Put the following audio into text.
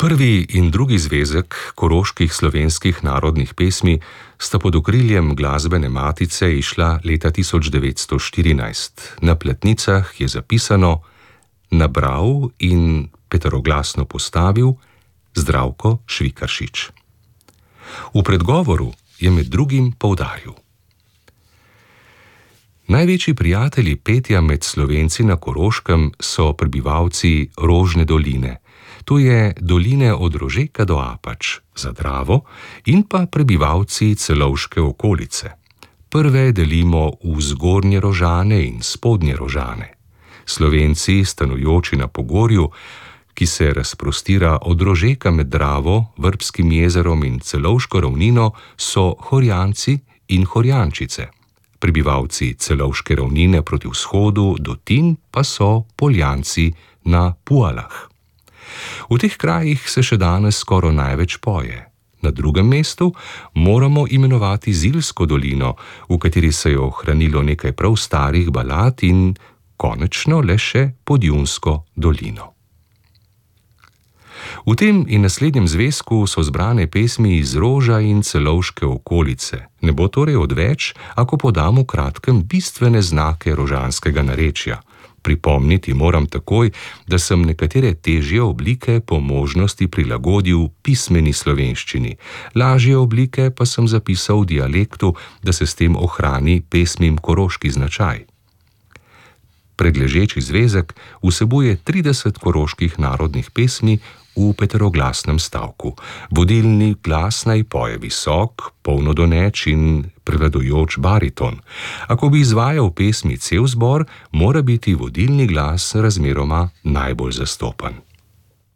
Prvi in drugi zvezek koroških slovenskih narodnih pesmi sta pod okriljem Glasbene matice išla leta 1914. Na platnicah je zapisano: nabral in peteroglasno postavil Zdravko Švikaršič. V predgovoru je med drugim poudaril: največji prijatelji petja med Slovenci na Koroškem so prebivalci Rožne doline, to je doline od Rožeka do Apač, za Dravo, in pa prebivalci Celovške okolice. Prve delimo v Zgornje Rožane in Spodnje Rožane. Slovenci, stanujoči na Pogorju, ki se razprostira od Rožeka med Dravo, Vrbskim jezerom in Celovško ravnino, so Horjanci in Horjančice. Prebivalci Celovške ravnine proti vzhodu do Tin pa so Poljanci na Pualah. V teh krajih se še danes skoraj največ poje. Na drugem mestu moramo imenovati Zilsko dolino, v kateri se je ohranilo nekaj prav starih balad, in konečno le še Podjunsko dolino. V tem in naslednjem zvezku so zbrane pesmi iz Roža in Celovške okolice. Ne bo torej odveč, ako podam v kratkem bistvene znake rožanskega narečja. Pripomniti moram takoj, da sem nekatere težje oblike po možnosti prilagodil pismeni slovenščini. Lažje oblike pa sem zapisal v dialektu, da se s tem ohrani pesmim koroški značaj. Predležeči zvezek vsebuje 30 koroških narodnih pesmi v peteroglasnem stavku. Vodilni glas naj poje visok, polnodoneč in prevladujoč bariton. Ako bi izvajal pesmi cel zbor, mora biti vodilni glas razmeroma najbolj zastopan.